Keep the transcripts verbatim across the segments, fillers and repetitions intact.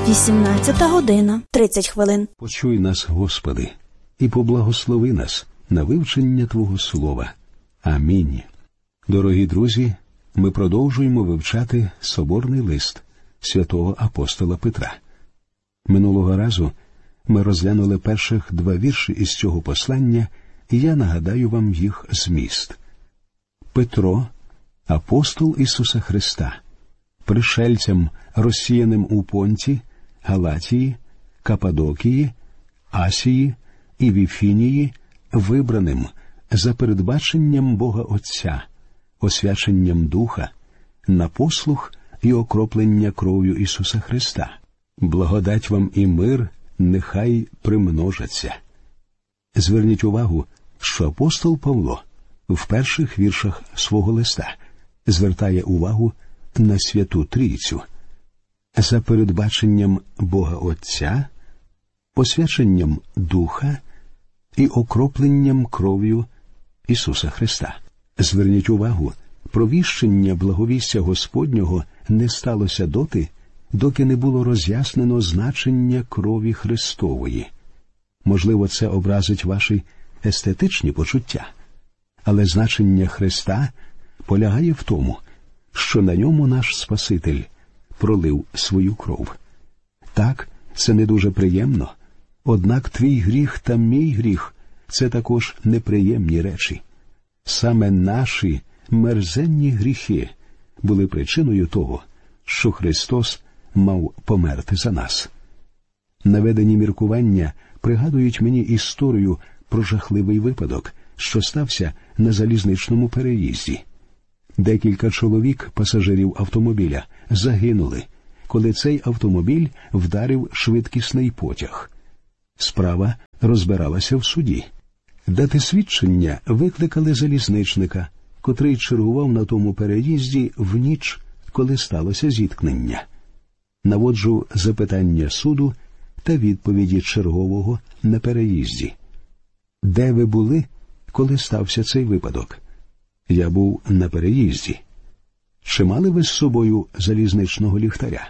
вісімнадцята година, тридцять хвилин. Почуй нас, Господи, і поблагослови нас на вивчення Твого Слова. Амінь. Дорогі друзі, ми продовжуємо вивчати соборний лист святого апостола Петра. Минулого разу ми розглянули перших два вірші із цього послання, і я нагадаю вам їх зміст. Петро, апостол Ісуса Христа, пришельцям, розсіяним у Понті, Галатії, Каппадокії, Асії і Віфінії, вибраним за передбаченням Бога Отця, освяченням Духа, на послух і окроплення кров'ю Ісуса Христа. Благодать вам і мир нехай примножаться. Зверніть увагу, що апостол Павло в перших віршах свого листа звертає увагу на Святу Трійцю. За передбаченням Бога Отця, освяченням Духа і окропленням кров'ю Ісуса Христа. Зверніть увагу, провіщення благовістя Господнього не сталося доти, доки не було роз'яснено значення крові Христової. Можливо, це образить ваші естетичні почуття, але значення Христа полягає в тому, що на ньому наш Спаситель пролив свою кров. Так, це не дуже приємно, однак твій гріх та мій гріх – це також неприємні речі. Саме наші мерзенні гріхи були причиною того, що Христос мав померти за нас. Наведені міркування пригадують мені історію про жахливий випадок, що стався на залізничному переїзді. Декілька чоловік, пасажирів автомобіля, загинули, коли цей автомобіль вдарив швидкісний потяг. Справа розбиралася в суді. Дати свідчення викликали залізничника, котрий чергував на тому переїзді в ніч, коли сталося зіткнення. Наводжу запитання суду та відповіді чергового на переїзді. Де ви були, коли стався цей випадок? Я був на переїзді. Чи мали ви з собою залізничного ліхтаря?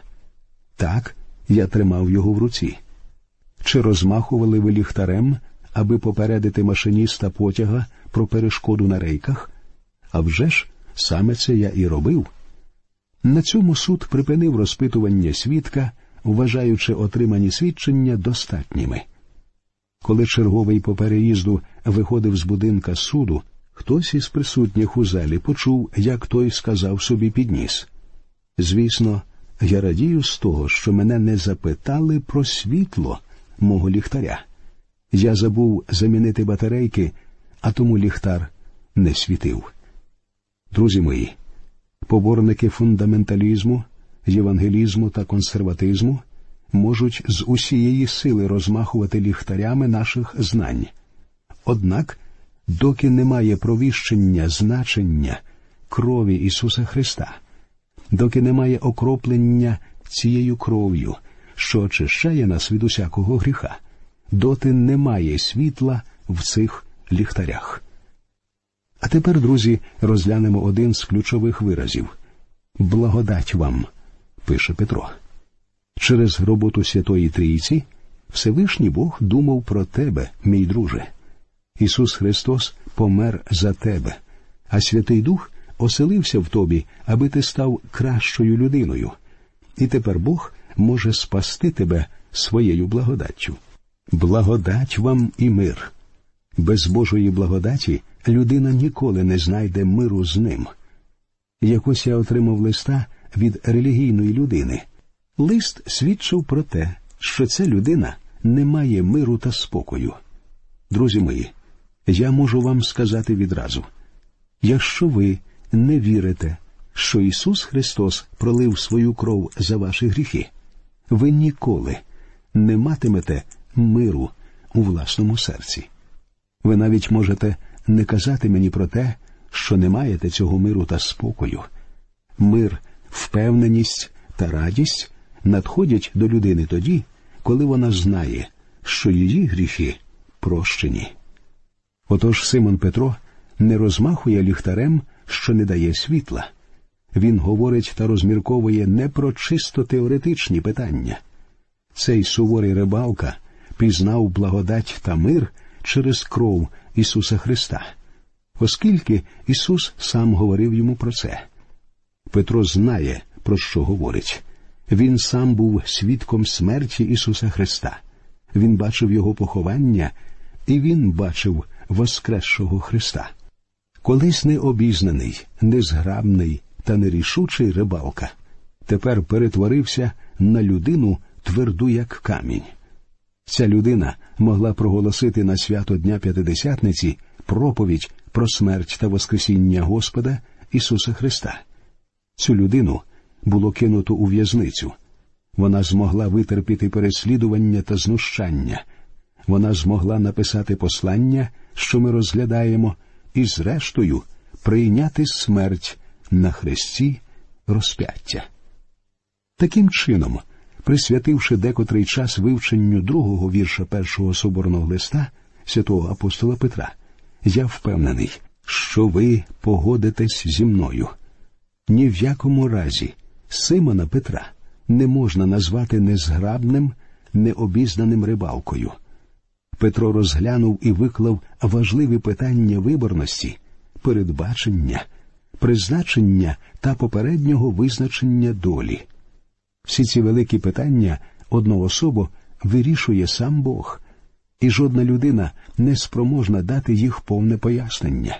Так, я тримав його в руці. Чи розмахували ви ліхтарем, аби попередити машиніста потяга про перешкоду на рейках? А вже ж, саме це я і робив. На цьому суд припинив розпитування свідка, вважаючи отримані свідчення достатніми. Коли черговий по переїзду виходив з будинка суду, хтось із присутніх у залі почув, як той сказав собі під ніс: «Звісно, я радію з того, що мене не запитали про світло мого ліхтаря. Я забув замінити батарейки, а тому ліхтар не світив». Друзі мої, поборники фундаменталізму, євангелізму та консерватизму можуть з усієї сили розмахувати ліхтарями наших знань. Однак, доки немає провіщення значення крові Ісуса Христа, доки немає окроплення цією кров'ю, що очищає нас від усякого гріха, доти немає світла в цих ліхтарях. А тепер, друзі, розглянемо один з ключових виразів. «Благодать вам», пише Петро. Через роботу Святої Трійці Всевишній Бог думав про тебе, мій друже. Ісус Христос помер за тебе, а Святий Дух оселився в тобі, аби ти став кращою людиною. І тепер Бог може спасти тебе своєю благодаттю. Благодать вам і мир. Без Божої благодаті людина ніколи не знайде миру з ним. Якось я отримав листа від релігійної людини. Лист свідчив про те, що ця людина не має миру та спокою. Друзі мої, я можу вам сказати відразу, якщо ви не вірите, що Ісус Христос пролив свою кров за ваші гріхи, ви ніколи не матимете миру у власному серці. Ви навіть можете не казати мені про те, що не маєте цього миру та спокою. Мир, впевненість та радість надходять до людини тоді, коли вона знає, що її гріхи прощені. Отож Симон Петро не розмахує ліхтарем, що не дає світла. Він говорить та розмірковує не про чисто теоретичні питання. Цей суворий рибалка пізнав благодать та мир через кров Ісуса Христа, оскільки Ісус сам говорив йому про це. Петро знає, про що говорить. Він сам був свідком смерті Ісуса Христа. Він бачив Його поховання, і він бачив воскресшого Христа. Колись необізнаний, незграбний та нерішучий рибалка тепер перетворився на людину тверду, як камінь. Ця людина могла проголосити на свято Дня П'ятидесятниці проповідь про смерть та воскресіння Господа Ісуса Христа. Цю людину було кинуто у в'язницю. Вона змогла витерпіти переслідування та знущання. Вона змогла написати послання, що ми розглядаємо, і зрештою прийняти смерть на хресті розп'яття. Таким чином, присвятивши декотрий час вивченню другого вірша першого соборного листа святого апостола Петра, я впевнений, що ви погодитесь зі мною. Ні в якому разі Симона Петра не можна назвати незграбним, необізнаним рибалкою. Петро розглянув і виклав важливі питання виборності, передбачення, призначення та попереднього визначення долі. Всі ці великі питання одноособо вирішує сам Бог, і жодна людина не спроможна дати їх повне пояснення.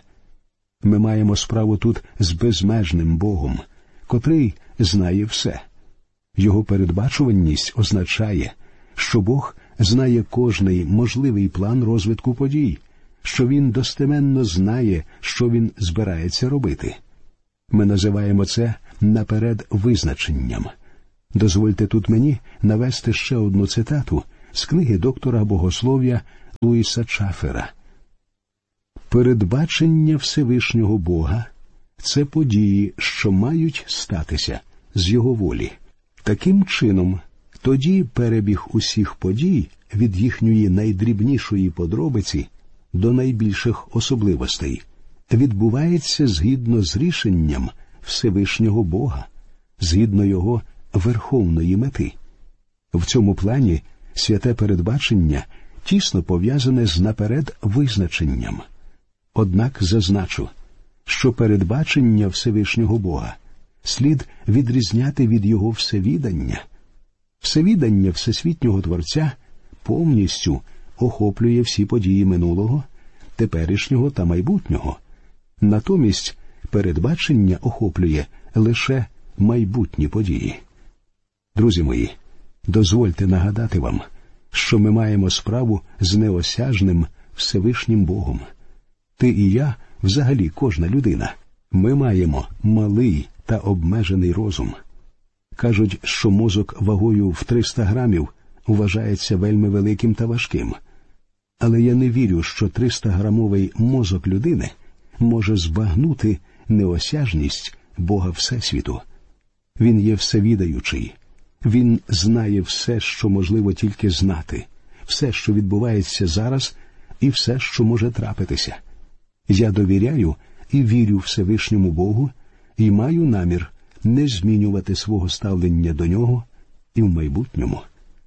Ми маємо справу тут з безмежним Богом, котрий знає все. Його передбачуваність означає, що Бог знає кожний можливий план розвитку подій, що Він достеменно знає, що Він збирається робити. Ми називаємо це наперед визначенням. Дозвольте тут мені навести ще одну цитату з книги доктора богослов'я Луїса Чафера. «Передбачення Всевишнього Бога – це події, що мають статися з Його волі. Таким чином, тоді перебіг усіх подій від їхньої найдрібнішої подробиці до найбільших особливостей відбувається згідно з рішенням Всевишнього Бога, згідно Його верховної мети. В цьому плані святе передбачення тісно пов'язане з наперед визначенням. Однак зазначу, що передбачення Всевишнього Бога слід відрізняти від Його всевідання. Всевідання Всесвітнього Творця повністю охоплює всі події минулого, теперішнього та майбутнього. Натомість передбачення охоплює лише майбутні події. Друзі мої, дозвольте нагадати вам, що ми маємо справу з неосяжним Всевишнім Богом. Ти і я, взагалі кожна людина, ми маємо малий та обмежений розум. Кажуть, що мозок вагою в триста грамів вважається вельми великим та важким. Але я не вірю, що триста-грамовий мозок людини може збагнути неосяжність Бога Всесвіту. Він є всевідаючий. Він знає все, що можливо тільки знати, все, що відбувається зараз, і все, що може трапитися. Я довіряю і вірю Всевишньому Богу, і маю намір не змінювати свого ставлення до Нього і в майбутньому.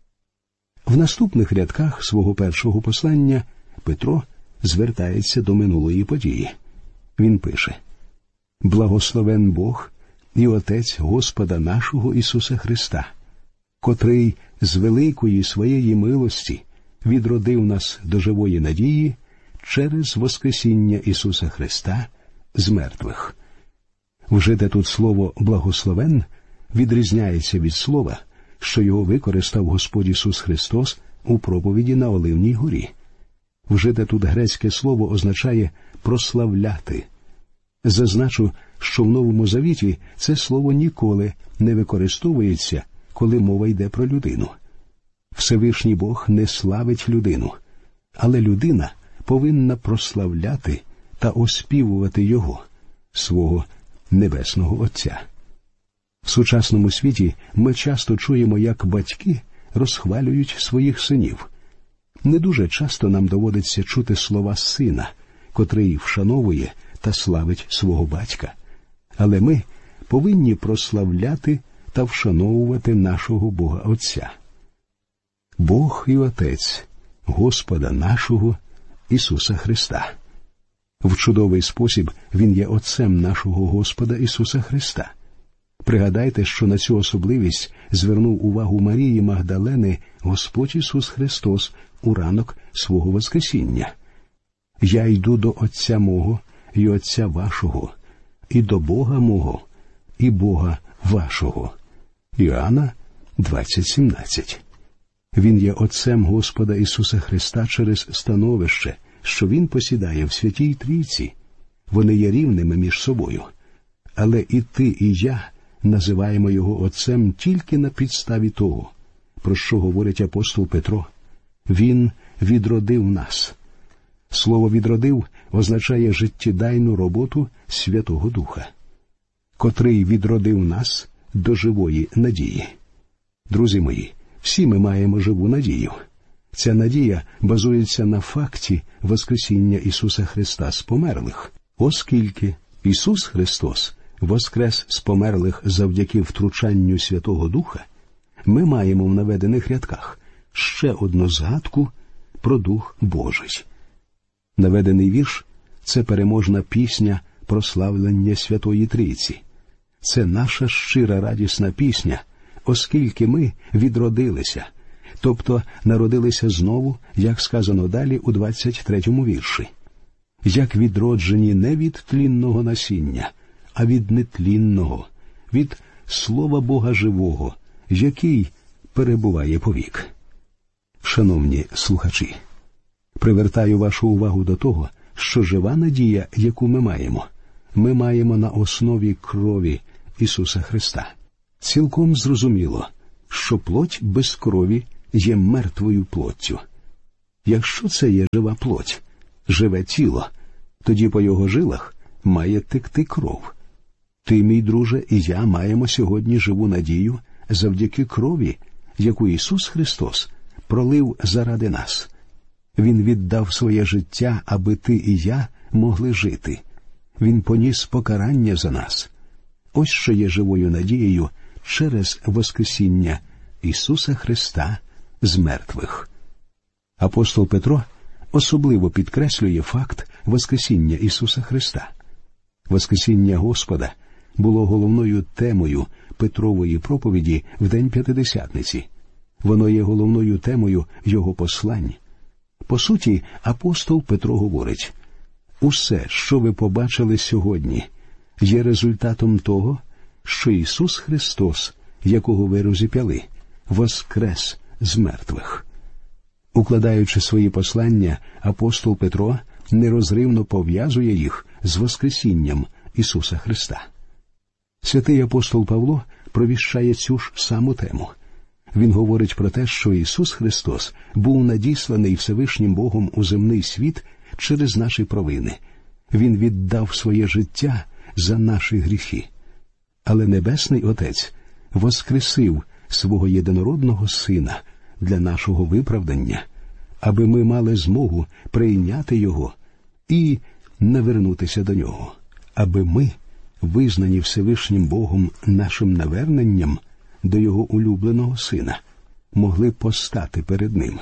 В наступних рядках свого першого послання Петро звертається до минулої події. Він пише: «Благословен Бог і Отець Господа нашого Ісуса Христа, котрий з великої своєї милості відродив нас до живої надії через воскресіння Ісуса Христа з мертвих». Вжите тут слово «благословен» відрізняється від слова, що його використав Господь Ісус Христос у проповіді на Оливній горі. Вжите тут грецьке слово означає «прославляти». Зазначу, що в Новому Завіті це слово ніколи не використовується, коли мова йде про людину. Всевишній Бог не славить людину, але людина повинна прославляти та оспівувати Його, свого Небесного Отця. В сучасному світі ми часто чуємо, як батьки розхвалюють своїх синів. Не дуже часто нам доводиться чути слова сина, котрий вшановує та славить свого батька. Але ми повинні прославляти та вшановувати нашого Бога Отця. Бог і Отець Господа нашого Ісуса Христа. В чудовий спосіб Він є Отцем нашого Господа Ісуса Христа. Пригадайте, що на цю особливість звернув увагу Марії Магдалени Господь Ісус Христос у ранок свого Воскресіння. «Я йду до Отця мого і Отця вашого, і до Бога мого, і Бога вашого». Іоанна двадцять сімнадцять. Він є Отцем Господа Ісуса Христа через становище, що Він посідає в Святій Трійці. Вони є рівними між собою. Але і ти, і я називаємо Його Отцем тільки на підставі того, про що говорить апостол Петро. Він відродив нас. Слово «відродив» означає життєдайну роботу Святого Духа, котрий відродив нас до живої надії. Друзі мої, всі ми маємо живу надію. Ця надія базується на факті Воскресіння Ісуса Христа з померлих, оскільки Ісус Христос воскрес з померлих завдяки втручанню Святого Духа, ми маємо в наведених рядках ще одну згадку про Дух Божий. Наведений вірш – це переможна пісня прославлення Святої Трійці. Це наша щира радісна пісня, оскільки ми відродилися, тобто народилися знову, як сказано далі у двадцять третьому вірші. Як відроджені не від тлінного насіння, а від нетлінного, від Слова Бога живого, який перебуває повік. Шановні слухачі, привертаю вашу увагу до того, що жива надія, яку ми маємо, ми маємо на основі крові Ісуса Христа. Цілком зрозуміло, що плоть без крові є мертвою плоттю. Якщо це є жива плоть, живе тіло, тоді по його жилах має текти кров. Ти, мій друже, і я маємо сьогодні живу надію завдяки крові, яку Ісус Христос пролив заради нас. Він віддав своє життя, аби ти і я могли жити. Він поніс покарання за нас. Ось що є живою надією через Воскресіння Ісуса Христа з мертвих. Апостол Петро особливо підкреслює факт Воскресіння Ісуса Христа. Воскресіння Господа було головною темою Петрової проповіді в День П'ятидесятниці. Воно є головною темою його послань. По суті, апостол Петро говорить: «Усе, що ви побачили сьогодні, є результатом того, що Ісус Христос, якого ви розіп'яли, воскрес з мертвих». Укладаючи свої послання, апостол Петро нерозривно пов'язує їх з Воскресінням Ісуса Христа. Святий апостол Павло провіщає цю ж саму тему. Він говорить про те, що Ісус Христос був надісланий Всевишнім Богом у земний світ через наші провини. Він віддав своє життя за наші гріхи. Але Небесний Отець воскресив свого єдинородного Сина для нашого виправдання, аби ми мали змогу прийняти Його і навернутися до Нього, аби ми, визнані Всевишнім Богом нашим наверненням до Його улюбленого Сина, могли постати перед Ним.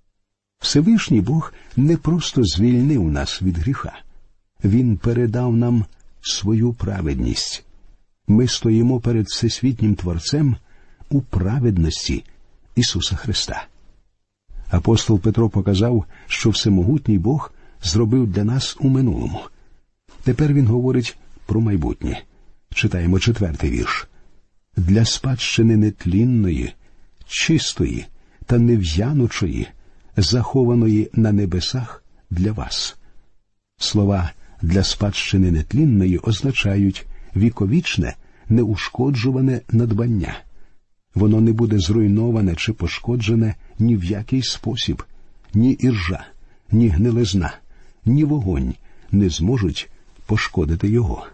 Всевишній Бог не просто звільнив нас від гріха. Він передав нам свою праведність. Ми стоїмо перед Всесвітнім Творцем у праведності Ісуса Христа. Апостол Петро показав, що всемогутній Бог зробив для нас у минулому. Тепер він говорить про майбутнє. Читаємо четвертий вірш. «Для спадщини нетлінної, чистої та нев'янучої, захованої на небесах для вас». Слова «для спадщини нетлінної» означають віковічне, неушкоджуване надбання. Воно не буде зруйноване чи пошкоджене ні в який спосіб. Ні іржа, ні гнилизна, ні вогонь не зможуть пошкодити його.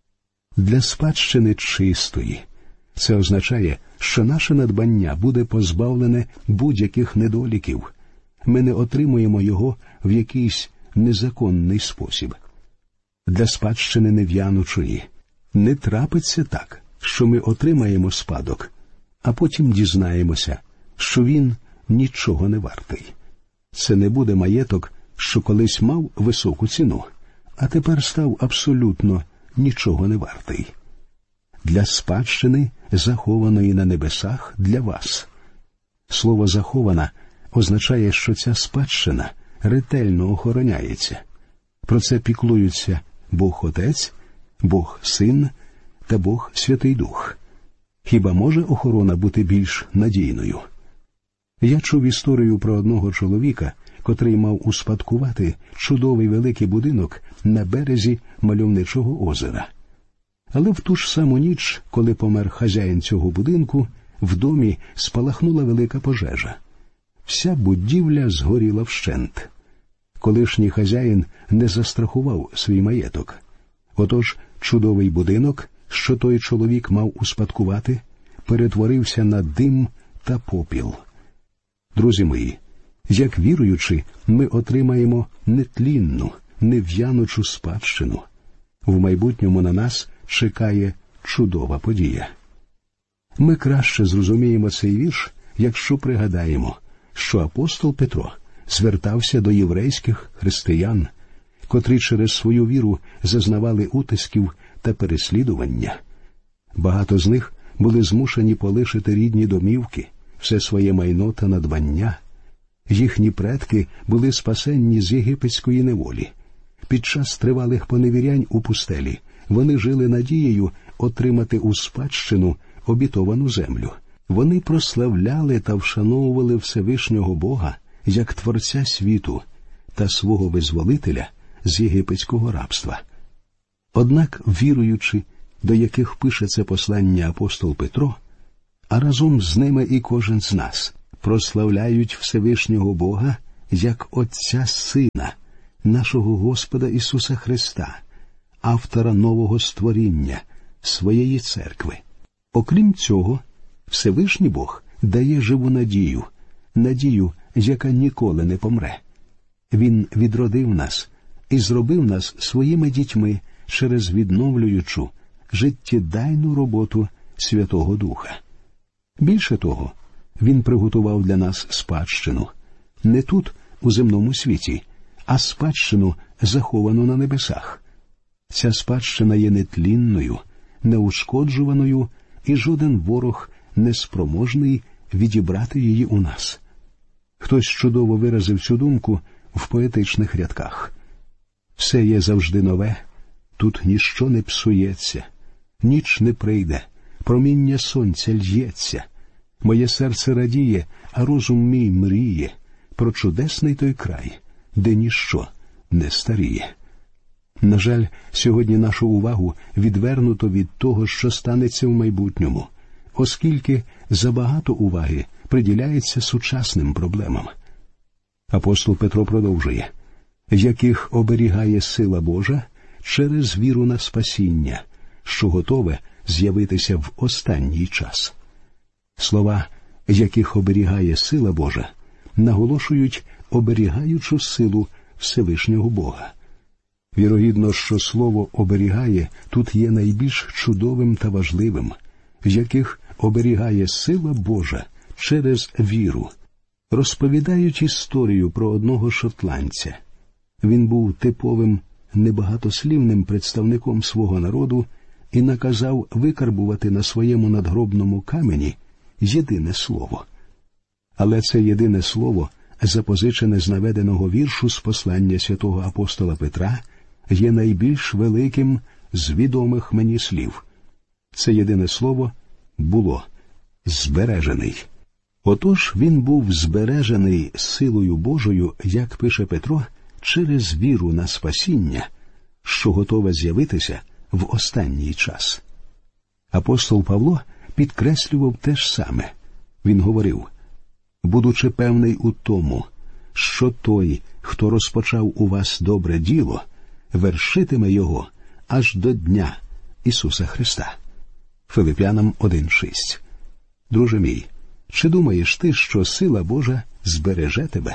Для спадщини чистої. Це означає, що наше надбання буде позбавлене будь-яких недоліків. Ми не отримуємо його в якийсь незаконний спосіб. Для спадщини нев'янучої. Не трапиться так, що ми отримаємо спадок, а потім дізнаємося, що він нічого не вартий. Це не буде маєток, що колись мав високу ціну, а тепер став абсолютно нічого не вартий. Для спадщини, захованої на небесах, для вас. Слово «захована» означає, що ця спадщина ретельно охороняється. Про це піклуються Бог Отець, Бог Син та Бог Святий Дух. Хіба може охорона бути більш надійною? Я чув історію про одного чоловіка, котрий мав успадкувати чудовий великий будинок на березі мальовничого озера. Але в ту ж саму ніч, коли помер хазяїн цього будинку, в домі спалахнула велика пожежа. Вся будівля згоріла вщент. Колишній хазяїн не застрахував свій маєток. Отож чудовий будинок, що той чоловік мав успадкувати, перетворився на дим та попіл. Друзі мої, як віруючи, ми отримаємо нетлінну, нев'янучу спадщину. В майбутньому на нас чекає чудова подія. Ми краще зрозуміємо цей вірш, якщо пригадаємо, що апостол Петро звертався до єврейських християн, котрі через свою віру зазнавали утисків та переслідування. Багато з них були змушені полишити рідні домівки, все своє майно та надбання. Їхні предки були спасенні з єгипетської неволі. Під час тривалих поневірянь у пустелі вони жили надією отримати у спадщину обітовану землю. Вони прославляли та вшановували Всевишнього Бога як Творця світу та свого Визволителя з єгипетського рабства. Однак віруючи, до яких пише це послання апостол Петро, а разом з ними і кожен з нас, прославляють Всевишнього Бога як Отця Сина, нашого Господа Ісуса Христа, автора нового створіння, своєї церкви. Окрім цього, Всевишній Бог дає живу надію, надію, яка ніколи не помре. Він відродив нас і зробив нас своїми дітьми через відновлюючу, життєдайну роботу Святого Духа. Більше того, Він приготував для нас спадщину. Не тут, у земному світі, а спадщину, заховану на небесах. Ця спадщина є нетлінною, неушкоджуваною, і жоден ворог не спроможний відібрати її у нас. Хтось чудово виразив цю думку в поетичних рядках. Все є завжди нове, тут ніщо не псується, ніч не прийде, проміння сонця льється. Моє серце радіє, а розум мій мріє про чудесний той край, де ніщо не старіє. На жаль, сьогодні нашу увагу відвернуто від того, що станеться в майбутньому, оскільки забагато уваги приділяється сучасним проблемам. Апостол Петро продовжує: яких оберігає сила Божа через віру на спасіння, що готове з'явитися в останній час. Слова «яких оберігає сила Божа» наголошують оберігаючу силу Всевишнього Бога. Вірогідно, що слово «оберігає» тут є найбільш чудовим та важливим, яких оберігає сила Божа через віру. Розповідають історію про одного шотландця. Він був типовим, небагатослівним представником свого народу і наказав викарбувати на своєму надгробному камені єдине слово. Але це єдине слово, запозичене з наведеного віршу з послання святого апостола Петра, є найбільш великим з відомих мені слів. Це єдине слово було «збережений». Отож він був збережений силою Божою, як пише Петро, через віру на спасіння, що готове з'явитися в останній час. Апостол Павло підкреслював те ж саме. Він говорив: «Будучи певний у тому, що той, хто розпочав у вас добре діло, вершитиме його аж до дня Ісуса Христа». Филип'янам один шість. Друже мій, чи думаєш ти, що сила Божа збереже тебе?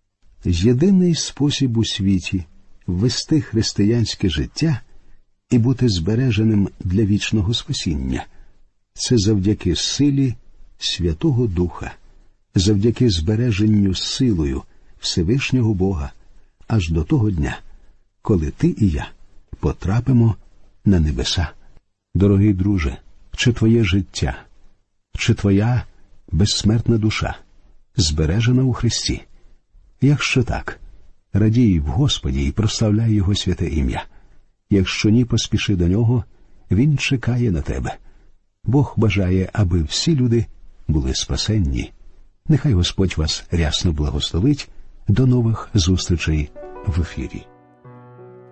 Єдиний спосіб у світі вести християнське життя і бути збереженим для вічного спасіння – це завдяки силі Святого Духа, завдяки збереженню силою Всевишнього Бога аж до того дня, коли ти і я потрапимо на небеса. Дорогий друже, чи твоє життя, чи твоя безсмертна душа збережена у Христі? Якщо так, радій в Господі і прославляй Його святе ім'я. Якщо ні, поспіши до Нього, Він чекає на тебе. Бог бажає, аби всі люди були спасенні. Нехай Господь вас рясно благословить. До нових зустрічей в ефірі.